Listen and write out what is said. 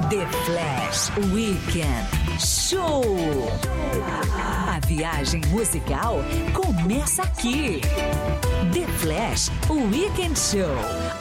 The Flash Weekend Show. A viagem musical começa aqui. The Flash Weekend Show.